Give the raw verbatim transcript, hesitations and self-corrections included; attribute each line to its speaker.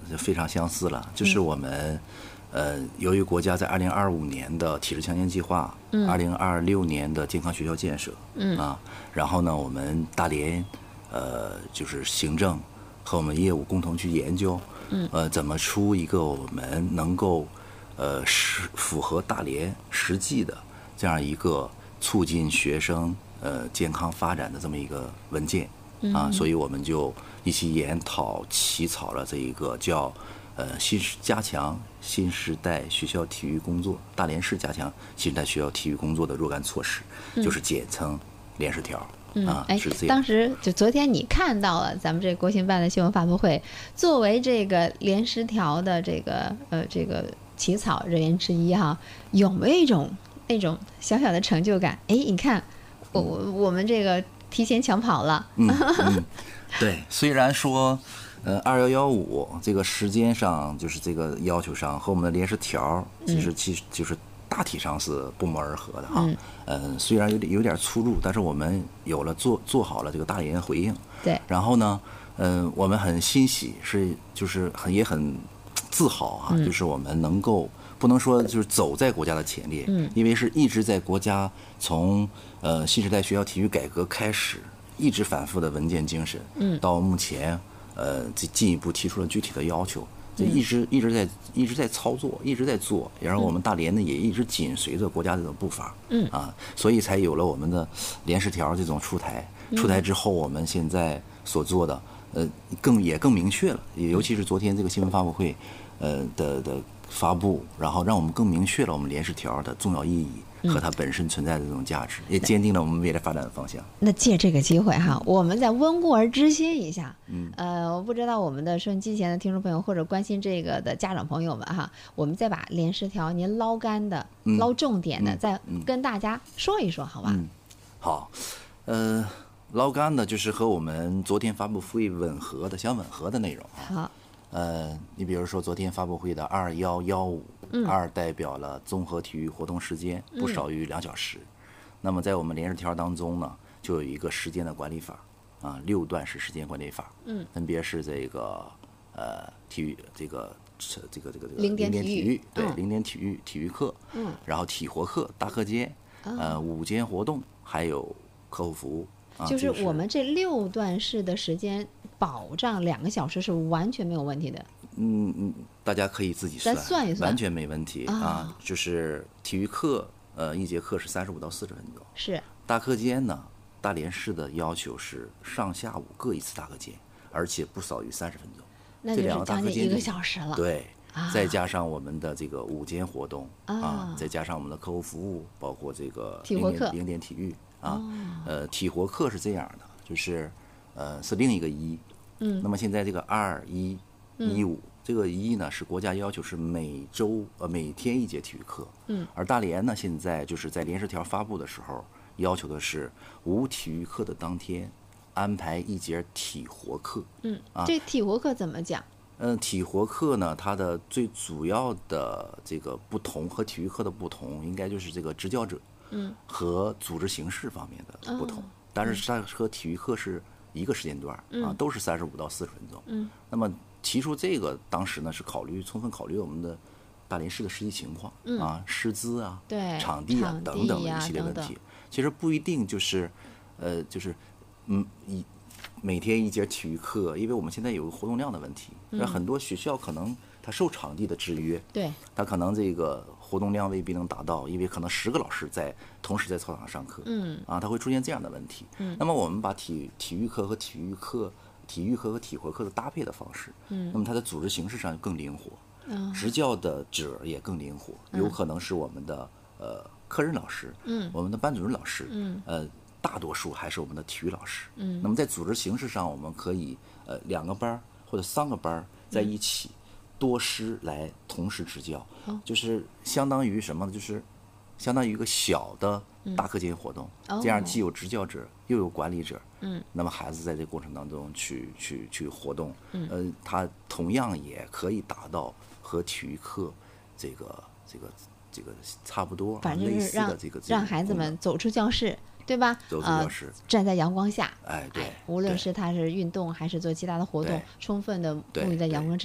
Speaker 1: 就非常相似了，就是我们。呃，由于国家在二零二五年的体制强健计划，二零二六年的健康学校建设，嗯啊，然后呢，我们大连，呃，就是行政和我们业务共同去研究，嗯，呃，怎么出一个我们能够，呃，实符合大连实际的这样一个促进学生呃健康发展的这么一个文件，啊，所以我们就一起研讨起草了这一个叫。呃，新加强新时代学校体育工作，大连市加强新时代学校体育工作的若干措施，嗯、就是简称联十条。
Speaker 2: 嗯，
Speaker 1: 啊，
Speaker 2: 哎，当时就昨天你看到了咱们这国新办的新闻发布会，作为这个联十条的这个呃这个起草人员之一哈，有没有一种那种小小的成就感？哎，你看我我我们这个提前抢跑了。
Speaker 1: 嗯嗯，对，虽然说。呃，二幺幺五这个时间上，就是这个要求上和我们的联十条，其实其实就是大体上是不谋而合的哈。嗯。呃，虽然有点有点出入，但是我们有了做做好了这个大连回应。
Speaker 2: 对。
Speaker 1: 然后呢，嗯、呃，我们很欣喜，是就是很也很自豪啊，嗯、就是我们能够不能说就是走在国家的前列，嗯，因为是一直在国家从呃新时代学校体育改革开始，一直反复的文件精神，嗯，到目前。呃，进一步提出了具体的要求，这一直一直在一直在操作，一直在做，然后我们大连呢也一直紧随着国家这种步伐，嗯啊，所以才有了我们的联十条这种出台。出台之后，我们现在所做的，呃，更也更明确了，尤其是昨天这个新闻发布会，呃的的发布，然后让我们更明确了我们联十条的重要意义。和它本身存在的这种价值，也坚定了我们未来发展的方向。
Speaker 2: 那借这个机会哈，我们再温故而知新一下。嗯，呃，我不知道我们的收音机前的听众朋友或者关心这个的家长朋友们哈，我们再把联十条您捞干的、嗯、捞重点的，嗯、再跟大家说一说，好吧？
Speaker 1: 嗯，好，呃，捞干的就是和我们昨天发布会吻合的、相吻合的内容啊。
Speaker 2: 好。
Speaker 1: 呃，你比如说昨天发布会的二幺幺五，二代表了综合体育活动时间不少于两小时。嗯、那么在我们联十条当中呢，就有一个时间的管理法啊，六段式时间管理法。嗯，分别是这个呃体育这个这个这个这个
Speaker 2: 零点
Speaker 1: 体育，对，零点体育体育课，嗯，然后体活课、大课间，呃，午间活动，还有课后服务。啊、
Speaker 2: 就是我们这六段式的时间保障两个小时是完全没有问题的。
Speaker 1: 嗯嗯，大家可以自己算，
Speaker 2: 咱算一算，
Speaker 1: 完全没问题、哦、啊。就是体育课，呃，一节课是三十五到四十分钟。
Speaker 2: 是。大
Speaker 1: 课间呢，大连市的要求是上下午各一次大课间，而且不少于三十分钟。
Speaker 2: 那就是将近一个小时了。
Speaker 1: 对。啊、再加上我们的这个午间活动 啊, 啊，再加上我们的课后服务，包括这个
Speaker 2: 体活课、
Speaker 1: 零点体育。啊，呃，体活课是这样的，就是，呃，是另一个一，嗯，那么现在这个二一一五这个一呢，是国家要求是每周呃每天一节体育课，嗯，而大连呢，现在就是在联十条发布的时候，要求的是无体育课的当天安排一节体活课，
Speaker 2: 嗯，啊，这体活课怎么讲？
Speaker 1: 嗯、呃，体活课呢，它的最主要的这个不同和体育课的不同，应该就是这个执教者。嗯，和组织形式方面的不同，哦、但是它和体育课是一个时间段、嗯、啊，都是三十五到四十分钟。嗯，那么提出这个，当时呢是考虑充分考虑我们的大连市的实际情况、嗯、啊，师资啊，
Speaker 2: 对，
Speaker 1: 场地啊等等的一系列问题。其实不一定就是，呃，就是嗯一每天一节体育课，因为我们现在有个活动量的问题，那、嗯、很多学校可能它受场地的制约，
Speaker 2: 对，
Speaker 1: 它可能这个。活动量未必能达到，因为可能十个老师在同时在操场上课，嗯，啊，它会出现这样的问题。嗯，那么我们把体体育课和体育课、体育课和体活课的搭配的方式，嗯，那么它的组织形式上更灵活，嗯，执教的者也更灵活，有可能是我们的呃科任老师，嗯，我们的班主任老师，嗯，呃，大多数还是我们的体育老师，嗯，那么在组织形式上，我们可以呃两个班或者三个班在一起。嗯多师来同时执教，哦、就是相当于什么呢？就是相当于一个小的大课间活动，嗯、这样既有执教者又有管理者。嗯，那么孩子在这个过程当中去去去活动，嗯，呃，他同样也可以达到和体育课这个这个这个差不多，
Speaker 2: 反正是让
Speaker 1: 类似的这个
Speaker 2: 让孩子们走出教室。对吧？
Speaker 1: 走出教室、
Speaker 2: 呃，站在阳光下，
Speaker 1: 哎，对，
Speaker 2: 无论是他是运动还是做其他的活动，充分的沐浴在阳光之下。